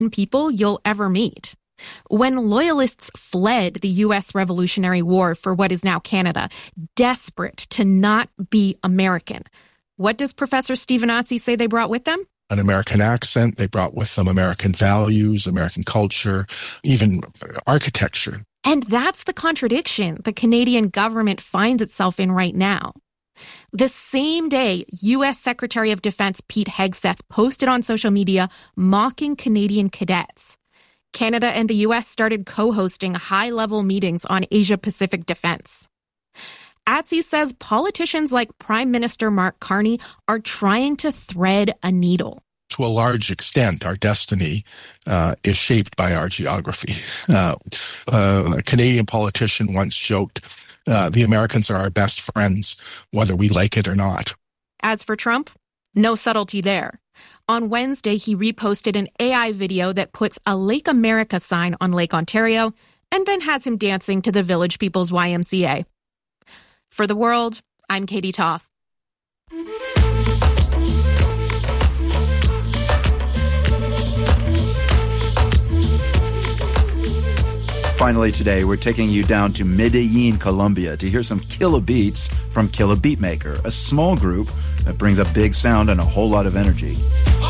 people you'll ever meet. When loyalists fled the U.S. Revolutionary War for what is now Canada, desperate to not be American, what does Professor Stevenazzi say they brought with them? An American accent. They brought with them American values, American culture, even architecture. And that's the contradiction the Canadian government finds itself in right now. The same day, U.S. Secretary of Defense Pete Hegseth posted on social media mocking Canadian cadets. Canada and the U.S. started co-hosting high-level meetings on Asia-Pacific defense. Atzi says politicians like Prime Minister Mark Carney are trying to thread a needle. To a large extent, our destiny is shaped by our geography. A Canadian politician once joked, the Americans are our best friends, whether we like it or not. As for Trump, no subtlety there. On Wednesday, he reposted an AI video that puts a Lake America sign on Lake Ontario and then has him dancing to the Village People's YMCA. For The World, I'm Katie Toth. Finally today, we're taking you down to Medellin, Colombia to hear some killer beats from Killer Beatmaker, a small group that brings a big sound and a whole lot of energy.